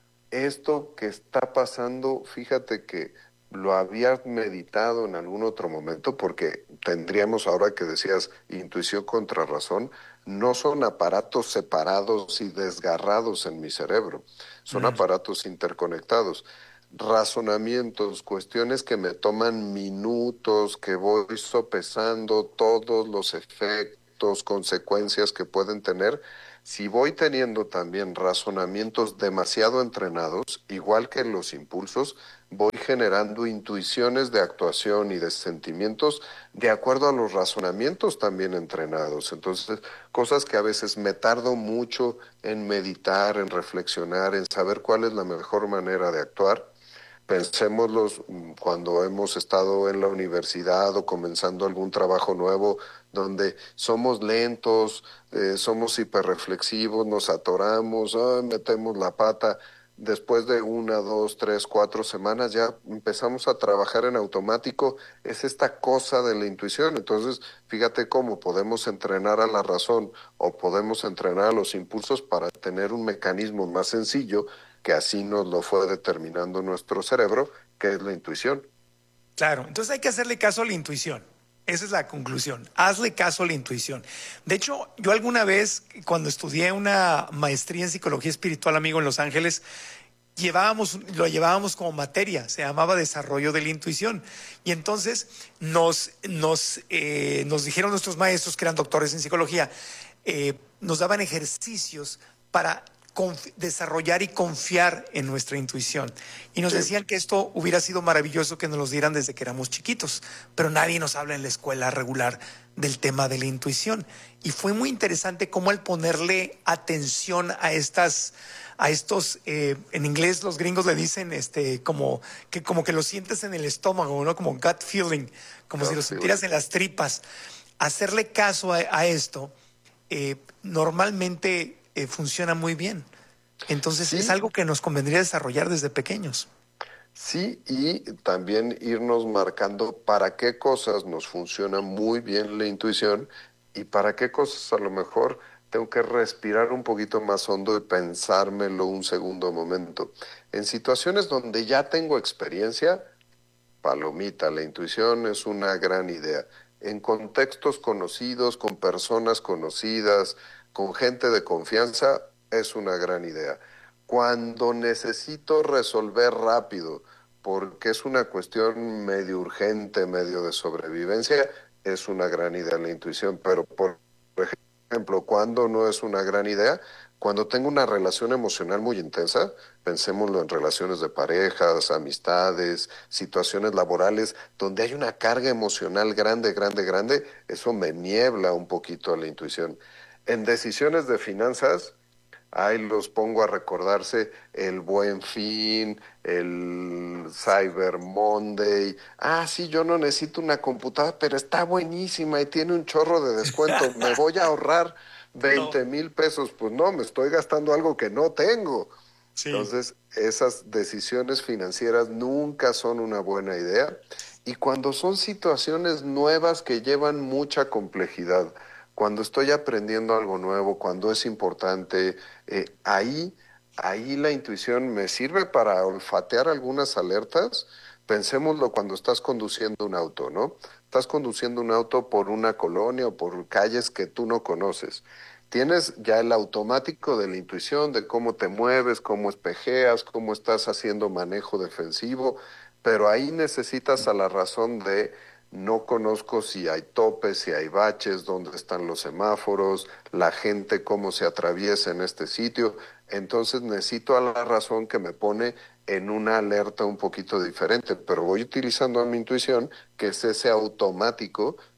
esto que está pasando, fíjate que lo habías meditado en algún otro momento, porque tendríamos, ahora que decías intuición contra razón, no son aparatos separados y desgarrados en mi cerebro, son mm. aparatos interconectados. Razonamientos, cuestiones que me toman minutos, que voy sopesando todos los efectos, consecuencias que pueden tener. Si voy teniendo también razonamientos demasiado entrenados, igual que los impulsos, voy generando intuiciones de actuación y de sentimientos de acuerdo a los razonamientos también entrenados. Entonces, cosas que a veces me tardo mucho en meditar, en reflexionar, en saber cuál es la mejor manera de actuar. Pensémoslos cuando hemos estado en la universidad o comenzando algún trabajo nuevo, donde somos lentos, eh, somos hiperreflexivos, nos atoramos, oh, metemos la pata. Después de una, dos, tres, cuatro semanas ya empezamos a trabajar en automático. Es esta cosa de la intuición. Entonces, fíjate cómo podemos entrenar a la razón o podemos entrenar a los impulsos para tener un mecanismo más sencillo, que así nos lo fue determinando nuestro cerebro, que es la intuición. Claro, entonces hay que hacerle caso a la intuición. Esa es la conclusión. Hazle caso a la intuición. De hecho, yo alguna vez, cuando estudié una maestría en psicología espiritual, amigo, en Los Ángeles, llevábamos, lo llevábamos como materia, se llamaba desarrollo de la intuición. Y entonces nos, nos, eh, nos dijeron nuestros maestros, que eran doctores en psicología, eh, nos daban ejercicios para desarrollar y confiar en nuestra intuición. Y nos sí. decían que esto hubiera sido maravilloso que nos los dieran desde que éramos chiquitos, pero nadie nos habla en la escuela regular del tema de la intuición. Y fue muy interesante cómo al ponerle atención a estas, a estos, eh, en inglés los gringos le dicen este, como que, como que lo sientes en el estómago, ¿no? Como gut feeling, como gut si lo sintieras feeling. En las tripas. Hacerle caso a, a esto, eh, normalmente Eh, funciona muy bien. Entonces sí. es algo que nos convendría desarrollar desde pequeños. Sí, y también irnos marcando para qué cosas nos funciona muy bien la intuición y para qué cosas a lo mejor tengo que respirar un poquito más hondo y pensármelo un segundo momento. En situaciones donde ya tengo experiencia, palomita, la intuición es una gran idea. En contextos conocidos, con personas conocidas, con gente de confianza, es una gran idea. Cuando necesito resolver rápido, porque es una cuestión medio urgente, medio de sobrevivencia, es una gran idea la intuición. Pero, por ejemplo, cuando no es una gran idea, cuando tengo una relación emocional muy intensa, pensémoslo en relaciones de parejas, amistades, situaciones laborales, donde hay una carga emocional grande, grande, grande, eso me niebla un poquito a la intuición. En decisiones de finanzas, ahí los pongo a recordarse el Buen Fin, el Cyber Monday. Ah, sí, yo no necesito una computadora, pero está buenísima y tiene un chorro de descuento. Me voy a ahorrar veinte mil pesos. Pues no, me estoy gastando algo que no tengo. Sí. Entonces, esas decisiones financieras nunca son una buena idea. Y cuando son situaciones nuevas que llevan mucha complejidad, cuando estoy aprendiendo algo nuevo, cuando es importante, eh, ahí, ahí la intuición me sirve para olfatear algunas alertas. Pensémoslo cuando estás conduciendo un auto, ¿no? Estás conduciendo un auto por una colonia o por calles que tú no conoces. Tienes ya el automático de la intuición, de cómo te mueves, cómo espejeas, cómo estás haciendo manejo defensivo, pero ahí necesitas a la razón de no conozco si hay topes, si hay baches, dónde están los semáforos, la gente cómo se atraviesa en este sitio. Entonces necesito a la razón que me pone en una alerta un poquito diferente, pero voy utilizando a mi intuición, que es ese automático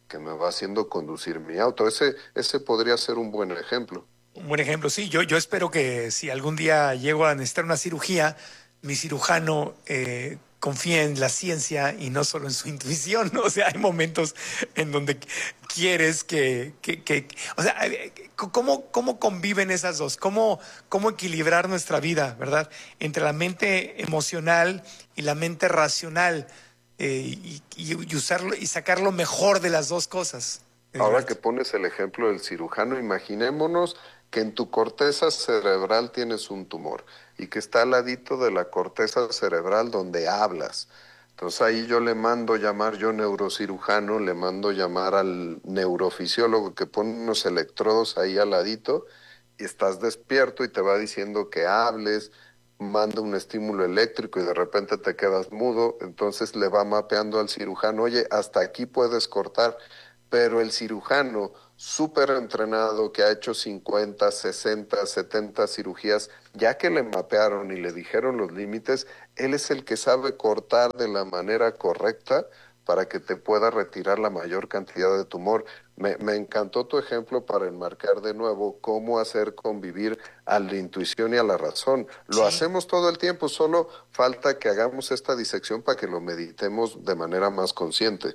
que me va haciendo conducir mi auto. Ese, ese podría ser un buen ejemplo. Un buen ejemplo, sí. Yo, yo espero que si algún día llego a necesitar una cirugía, mi cirujano eh, confíe en la ciencia y no solo en su intuición, ¿no? O sea, hay momentos en donde quieres que... que, que o sea, ¿cómo, cómo conviven esas dos? ¿Cómo, ¿Cómo equilibrar nuestra vida, verdad? Entre la mente emocional y la mente racional. Eh, y, y, y usarlo y sacar lo mejor de las dos cosas. Ahora que pones el ejemplo del cirujano, imaginémonos que en tu corteza cerebral tienes un tumor y que está al ladito de la corteza cerebral donde hablas. Entonces ahí yo le mando llamar, yo neurocirujano, le mando llamar al neurofisiólogo que pone unos electrodos ahí al ladito y estás despierto y te va diciendo que hables, manda un estímulo eléctrico y de repente te quedas mudo, entonces le va mapeando al cirujano, oye, hasta aquí puedes cortar, pero el cirujano súper entrenado que ha hecho cincuenta, sesenta, setenta cirugías, ya que le mapearon y le dijeron los límites, él es el que sabe cortar de la manera correcta para que te pueda retirar la mayor cantidad de tumor. Me, me encantó tu ejemplo para enmarcar de nuevo cómo hacer convivir a la intuición y a la razón. Lo sí. hacemos todo el tiempo, solo falta que hagamos esta disección para que lo meditemos de manera más consciente.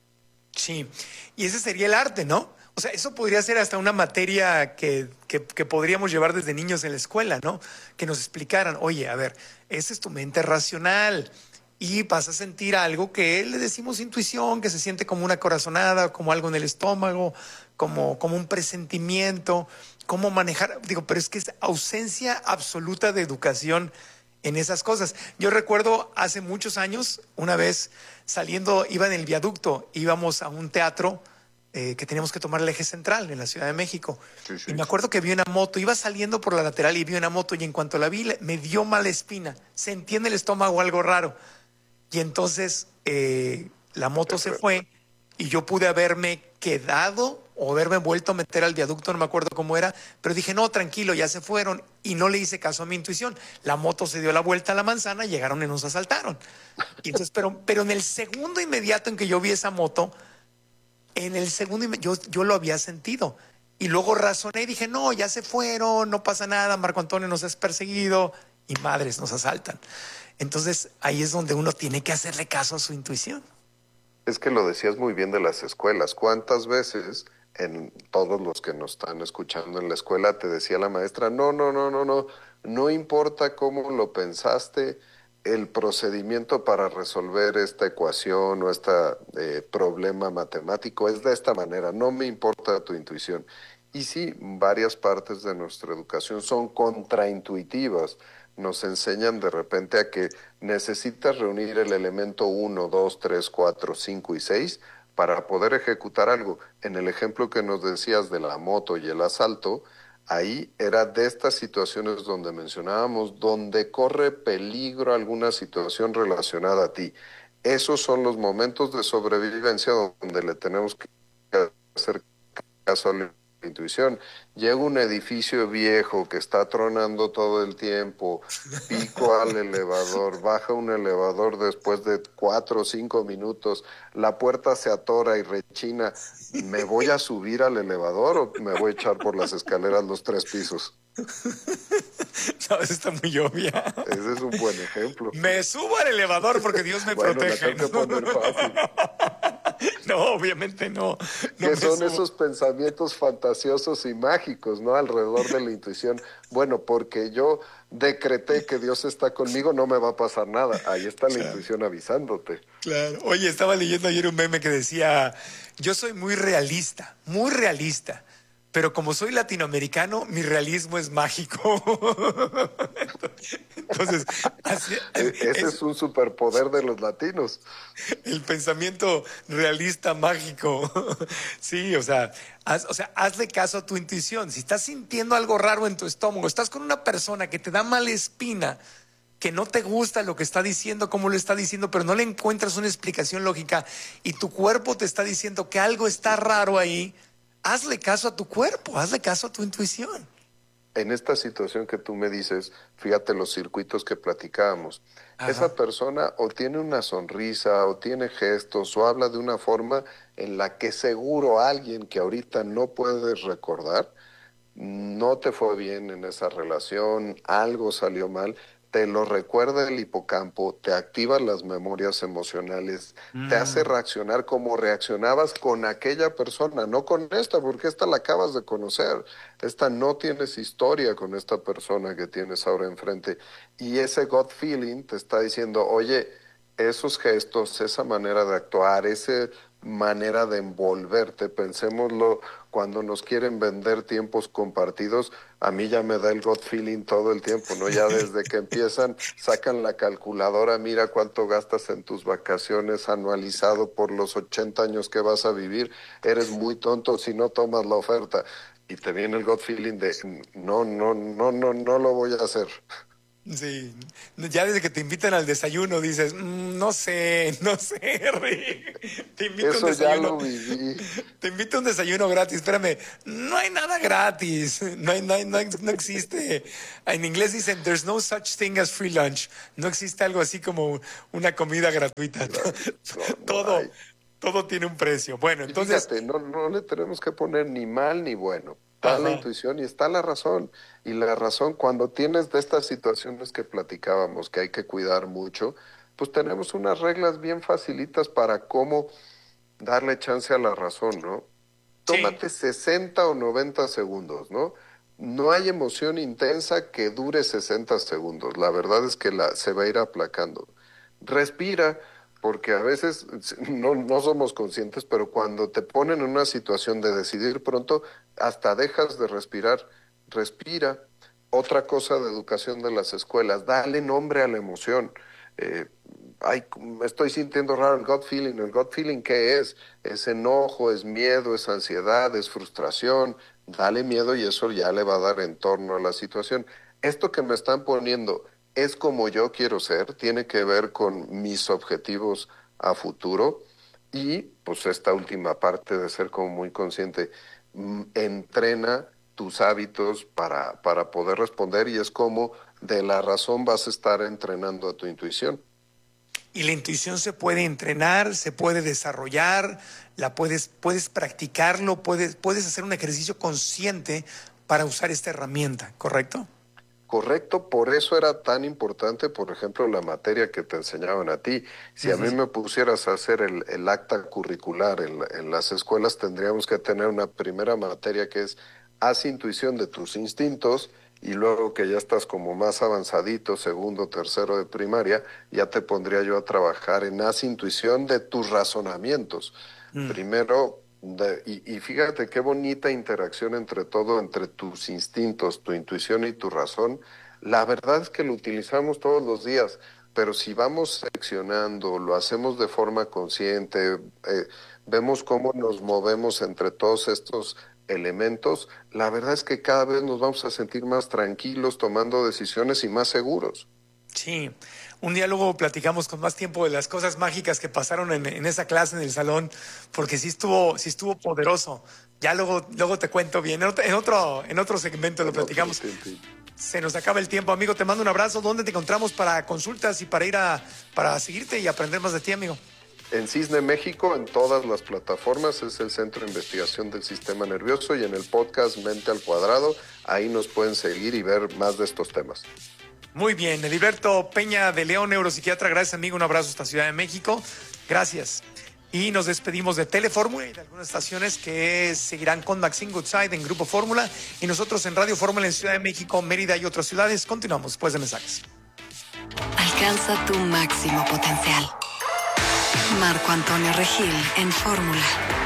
Sí, y ese sería el arte, ¿no? O sea, eso podría ser hasta una materia que, que, que podríamos llevar desde niños en la escuela, ¿no? Que nos explicaran, oye, a ver, esa es tu mente racional. Y vas a sentir algo que le decimos intuición, que se siente como una corazonada, como algo en el estómago, como, como un presentimiento, cómo manejar. Digo, pero es que es ausencia absoluta de educación en esas cosas. Yo recuerdo hace muchos años, una vez saliendo, iba en el viaducto, íbamos a un teatro eh, que teníamos que tomar el eje central en la Ciudad de México. Sí, sí. Y me acuerdo que vi una moto, iba saliendo por la lateral y vi una moto y en cuanto la vi me dio mala espina, sentí en el estómago algo raro. Y entonces eh, la moto se fue y yo pude haberme quedado o haberme vuelto a meter al viaducto, no me acuerdo cómo era, pero dije, no, tranquilo, ya se fueron y no le hice caso a mi intuición. La moto se dio la vuelta a la manzana, llegaron y nos asaltaron. Y entonces, pero, pero en el segundo inmediato en que yo vi esa moto, en el segundo yo, yo lo había sentido. Y luego razoné y dije, no, ya se fueron, no pasa nada, Marco Antonio nos has perseguido y madres, nos asaltan. Entonces, ahí es donde uno tiene que hacerle caso a su intuición. Es que lo decías muy bien de las escuelas. ¿Cuántas veces en todos los que nos están escuchando en la escuela te decía la maestra, no, no, no, no, no, no importa cómo lo pensaste, el procedimiento para resolver esta ecuación o este eh, problema matemático es de esta manera, no me importa tu intuición. Y sí, varias partes de nuestra educación son contraintuitivas. Nos enseñan de repente a que necesitas reunir el elemento uno, dos, tres, cuatro, cinco y seis para poder ejecutar algo. En el ejemplo que nos decías de la moto y el asalto, ahí era de estas situaciones donde mencionábamos, donde corre peligro alguna situación relacionada a ti. Esos son los momentos de sobrevivencia donde le tenemos que hacer caso a la intuición. Llega un edificio viejo que está tronando todo el tiempo, pico al elevador, baja un elevador después de cuatro o cinco minutos, la puerta se atora y rechina. ¿Me voy a subir al elevador o me voy a echar por las escaleras los tres pisos? No, eso está muy obvia. Ese es un buen ejemplo. Me subo al elevador porque Dios me bueno, proteja. La tengo que poner fácil. No, obviamente no. no que son subo. Esos pensamientos fantasiosos y mágicos, ¿no? Alrededor de la intuición. Bueno, porque yo decreté que Dios está conmigo, no me va a pasar nada. Ahí está la claro. intuición avisándote. Claro. Oye, estaba leyendo ayer un meme que decía, yo soy muy realista, muy realista. Pero como soy latinoamericano, mi realismo es mágico. Entonces, así, ese es, es un superpoder de los latinos. El pensamiento realista mágico. Sí, o sea, haz, o sea, hazle caso a tu intuición. Si estás sintiendo algo raro en tu estómago, estás con una persona que te da mala espina, que no te gusta lo que está diciendo, cómo lo está diciendo, pero no le encuentras una explicación lógica y tu cuerpo te está diciendo que algo está raro ahí, hazle caso a tu cuerpo, hazle caso a tu intuición. en esta situación que tú me dices, fíjate los circuitos que platicábamos, Ajá. esa persona o tiene una sonrisa o tiene gestos o habla de una forma en la que seguro alguien que ahorita no puedes recordar, no te fue bien en esa relación, algo salió mal, te lo recuerda el hipocampo, te activa las memorias emocionales, mm. te hace reaccionar como reaccionabas con aquella persona, no con esta, porque esta la acabas de conocer. Esta no tienes historia con esta persona que tienes ahora enfrente. Y ese gut feeling te está diciendo, oye, esos gestos, esa manera de actuar, esa manera de envolverte, pensémoslo, cuando nos quieren vender tiempos compartidos, a mí ya me da el gut feeling todo el tiempo, ¿no? Ya desde que empiezan, sacan la calculadora, mira cuánto gastas en tus vacaciones anualizado por los ochenta años que vas a vivir, eres muy tonto si no tomas la oferta. Y te viene el gut feeling de, no, no, no, no, no lo voy a hacer. Sí, ya desde que te invitan al desayuno dices, mmm, no sé, no sé, Rick. Te invito Eso a un desayuno. Ya lo viví. Te invito a un desayuno gratis, espérame, no hay nada gratis, no, hay, no, hay, no, hay, no existe. En inglés dicen, there's no such thing as free lunch, no existe algo así como una comida gratuita. No, no, todo, no todo tiene un precio. Bueno, entonces... Fíjate, no, no le tenemos que poner ni mal ni bueno. Está Ajá. la intuición y está la razón. Y la razón, cuando tienes de estas situaciones que platicábamos, que hay que cuidar mucho, pues tenemos unas reglas bien facilitas para cómo darle chance a la razón, ¿no? Tómate sí. sesenta o noventa segundos, ¿no? No hay emoción intensa que dure sesenta segundos. La verdad es que la, se va a ir aplacando. Respira, porque a veces no, no somos conscientes, pero cuando te ponen en una situación de decidir pronto, hasta dejas de respirar. Respira. Otra cosa de educación de las escuelas, dale nombre a la emoción. Eh, ay, me estoy sintiendo raro, el gut feeling. ¿El gut feeling qué es? Es enojo, es miedo, es ansiedad, es frustración. Dale miedo y eso ya le va a dar entorno a la situación. Esto que me están poniendo... es como yo quiero ser, tiene que ver con mis objetivos a futuro y pues esta última parte de ser como muy consciente, entrena tus hábitos para, para poder responder y es como de la razón vas a estar entrenando a tu intuición. Y la intuición se puede entrenar, se puede desarrollar, la puedes, puedes practicarlo, puedes, puedes hacer un ejercicio consciente para usar esta herramienta, ¿correcto? Correcto, por eso era tan importante, por ejemplo, la materia que te enseñaban a ti. Si uh-huh. a mí me pusieras a hacer el, el acta curricular en, en las escuelas, tendríamos que tener una primera materia que es haz intuición de tus instintos y luego que ya estás como más avanzadito, segundo, tercero de primaria, ya te pondría yo a trabajar en haz intuición de tus razonamientos. Uh-huh. Primero... De, y, y fíjate qué bonita interacción entre todo, entre tus instintos, tu intuición y tu razón. La verdad es que lo utilizamos todos los días, pero si vamos seleccionando, lo hacemos de forma consciente, eh, vemos cómo nos movemos entre todos estos elementos, la verdad es que cada vez nos vamos a sentir más tranquilos tomando decisiones y más seguros. Sí, un día luego platicamos con más tiempo de las cosas mágicas que pasaron en, en esa clase en el salón, porque sí estuvo, sí estuvo poderoso. Ya luego, luego te cuento bien, en otro, en otro, en otro segmento lo platicamos. Se nos acaba el tiempo, amigo, te mando un abrazo. ¿Dónde te encontramos para consultas y para ir a, para seguirte y aprender más de ti, amigo? En Cisne México, en todas las plataformas, es el Centro de Investigación del Sistema Nervioso y en el podcast Mente al Cuadrado, ahí nos pueden seguir y ver más de estos temas. Muy bien, Heriberto Peña de León, neuropsiquiatra, gracias amigo, un abrazo hasta Ciudad de México, gracias. Y nos despedimos de Telefórmula y de algunas estaciones que seguirán con Maxine Goodside en Grupo Fórmula y nosotros en Radio Fórmula en Ciudad de México, Mérida y otras ciudades. Continuamos después de mensajes. Alcanza tu máximo potencial. Marco Antonio Regil en Fórmula.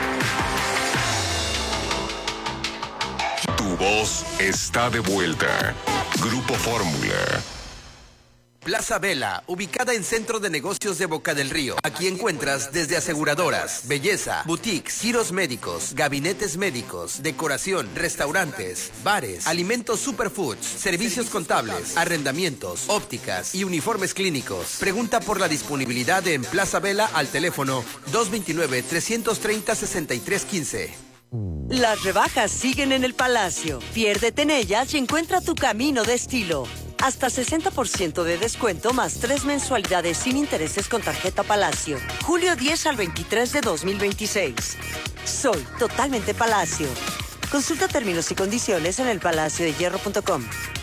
Tu voz está de vuelta. Grupo Fórmula. Plaza Vela, ubicada en Centro de Negocios de Boca del Río. Aquí encuentras desde aseguradoras, belleza, boutiques, giros médicos, gabinetes médicos, decoración, restaurantes, bares, alimentos superfoods, servicios contables, arrendamientos, ópticas y uniformes clínicos. Pregunta por la disponibilidad en Plaza Vela al teléfono dos dos nueve, tres tres cero, seis tres uno cinco. Las rebajas siguen en el Palacio. Piérdete en ellas y encuentra tu camino de estilo. Hasta sesenta por ciento de descuento más tres mensualidades sin intereses con tarjeta Palacio. Julio diez al veintitrés de dos mil veintiséis. Soy totalmente Palacio. Consulta términos y condiciones en el palacio de hierro punto com.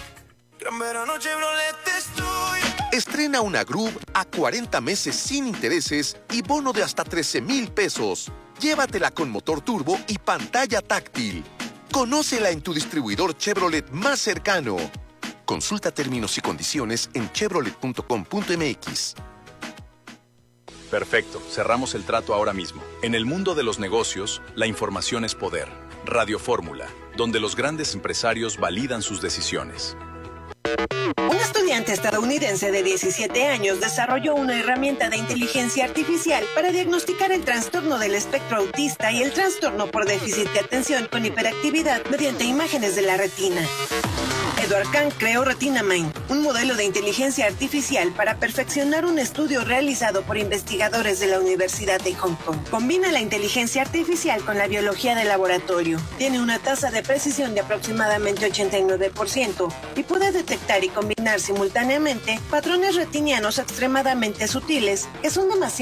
Estrena una Groove a cuarenta meses sin intereses y bono de hasta trece mil pesos. Llévatela con motor turbo y pantalla táctil. Conócela en tu distribuidor Chevrolet más cercano. Consulta términos y condiciones en chevrolet punto com punto m x. Perfecto, cerramos el trato ahora mismo. En el mundo de los negocios, la información es poder. Radio Fórmula, donde los grandes empresarios validan sus decisiones. Un estudiante estadounidense de diecisiete años desarrolló una herramienta de inteligencia artificial para diagnosticar el trastorno del espectro autista y el trastorno por déficit de atención con hiperactividad mediante imágenes de la retina. Edward Kang creó RetinaMind, un modelo de inteligencia artificial para perfeccionar un estudio realizado por investigadores de la Universidad de Hong Kong. Combina la inteligencia artificial con la biología de laboratorio. Tiene una tasa de precisión de aproximadamente ochenta y nueve por ciento y puede detectar y combinar simultáneamente patrones retinianos extremadamente sutiles que son demasiado